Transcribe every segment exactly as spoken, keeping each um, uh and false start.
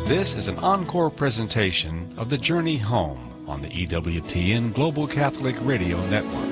This is an encore presentation of The Journey Home on the E W T N Global Catholic Radio Network.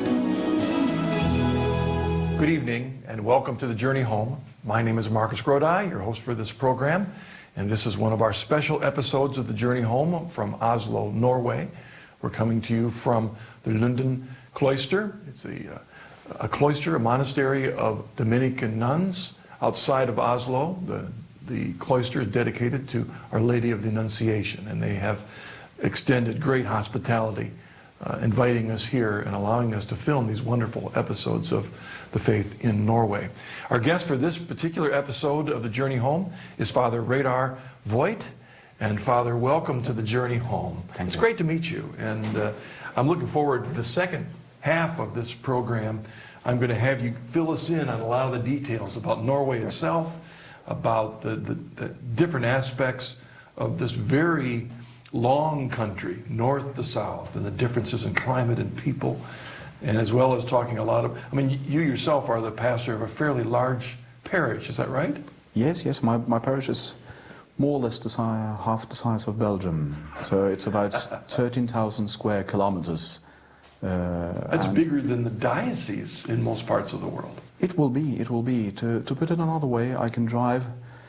Good evening and welcome to The Journey Home. My name is Marcus Grodi, your host for this program, and this is one of our special episodes of The Journey Home from Oslo, Norway. We're coming to you from the Lunden Cloister. It's a, uh, a cloister, a monastery of Dominican nuns outside of Oslo. The The cloister is dedicated to Our Lady of the Annunciation, and they have extended great hospitality, uh, inviting us here and allowing us to film these wonderful episodes of the faith in Norway. Our guest for this particular episode of The Journey Home is Father Reidar Voigt. And Father, welcome to The Journey Home. Thank it's you. great to meet you, and uh, I'm looking forward to the second half of this program. I'm going to have you fill us in on a lot of the details about Norway itself, about the, the, the different aspects of this very long country, north to south, and the differences in climate and people, and as well as talking a lot of, I mean, you yourself are the pastor of a fairly large parish, is that right? Yes, yes, my, my parish is more or less the size, half the size of Belgium, so it's about thirteen thousand square kilometers. Uh, That's bigger than the diocese in most parts of the world. It will be, it will be. To, to put it another way, I can drive,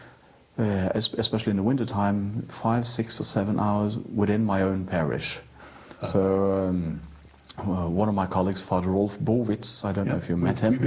uh, especially in the wintertime, five, six or seven hours within my own parish. Uh-huh. So um, uh, one of my colleagues, Father Rolf Bowitz, I don't yeah, know if you met him,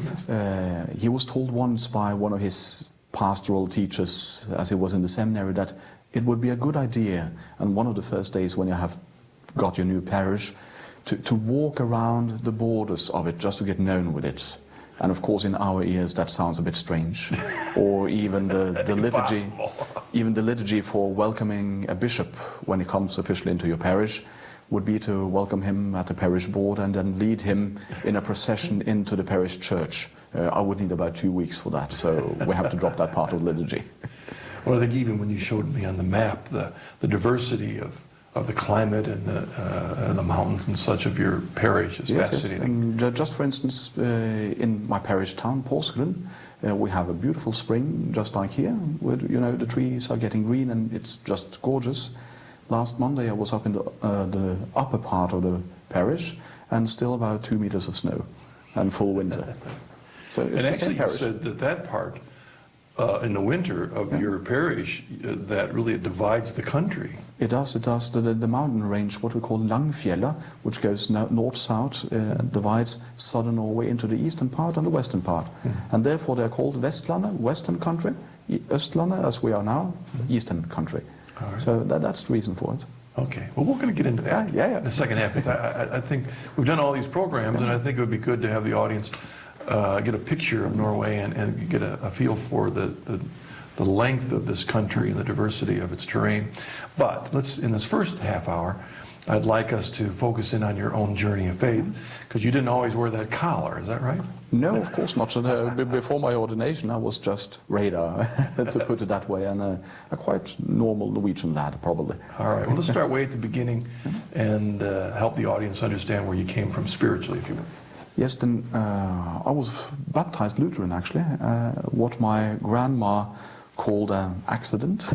uh, he was told once by one of his pastoral teachers, as he was in the seminary, that it would be a good idea, and one of the first days when you have got your new parish, to, to walk around the borders of it, just to get known with it. And of course, in our ears, that sounds a bit strange. Or even the, the liturgy, even the liturgy for welcoming a bishop when he comes officially into your parish would be to welcome him at the parish board and then lead him in a procession into the parish church. Uh, I would need about two weeks for that, so we have to drop that part of the liturgy. Well, I think even when you showed me on the map the, the diversity of of the climate and the, uh, and the mountains and such of your parish is yes, fascinating. Yes, and just for instance, uh, in my parish town, Porsgrunn, uh, we have a beautiful spring, just like here, where, you know, the trees are getting green and it's just gorgeous. Last Monday I was up in the, uh, the upper part of the parish, and still about two meters of snow and full winter. So it's and the actually same you parish. said that that part uh, in the winter of yeah. your parish, uh, that really divides the country. It does, it does. The, the mountain range, what we call Langfjella, which goes no, north-south, uh, divides southern Norway into the eastern part and the western part. Mm. And therefore they're called Vestlandet, western country, Östlandet, as we are now, mm. eastern country. Right. So that, that's the reason for it. Okay, well, we're going to get into that yeah, yeah, yeah. in the second half, because I, I, I think we've done all these programs, and I think it would be good to have the audience uh, get a picture of Norway and, and get a, a feel for the, the the length of this country and the diversity of its terrain. But let's, in this first half hour, I'd like us to focus in on your own journey of faith, because you didn't always wear that collar, is that right? No, of course not. Uh, before my ordination, I was just Reidar, to put it that way, and a, a quite normal Norwegian lad, probably. All right, well, let's start way at the beginning and uh, help the audience understand where you came from spiritually, if you will. Yes, then uh, I was baptized Lutheran, actually. Uh, what my grandma called an accident.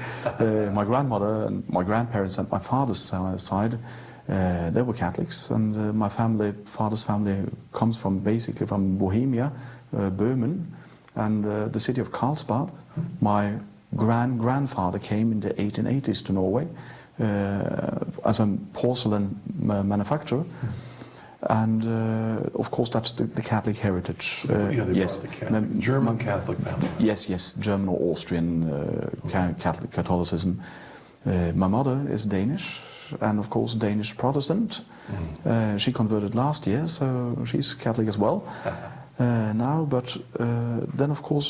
uh, my grandmother and my grandparents and my father's side, uh, they were Catholics, and uh, my family, father's family, comes from basically from Bohemia, uh, Böhmen, and uh, the city of Karlsbad. My grand-grandfather came in the eighteen eighties to Norway uh, as a porcelain ma manufacturer. And uh, of course that's the, the Catholic heritage. Uh, yeah, they yes, the Catholic, German Catholic family. Yes, yes, German or Austrian uh, ca Catholic Catholicism. Uh, my mother is Danish, and of course Danish Protestant. Mm. Uh, she converted last year, so she's Catholic as well uh, now. But uh, then, of course,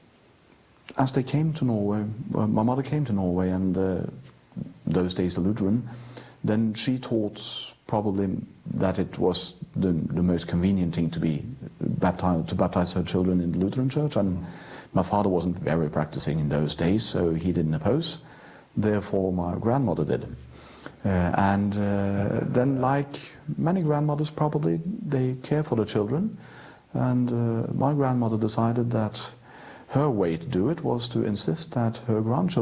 as they came to Norway, uh, my mother came to Norway, and uh, those days the Lutheran. Then she taught probably that it was the, the most convenient thing to be baptized, to baptize her children in the Lutheran Church, and my father wasn't very practicing in those days, so he didn't oppose. Therefore, my grandmother did. Uh, and uh, then, like many grandmothers probably, they care for the children, and uh, my grandmother decided that her way to do it was to insist that her grandchildren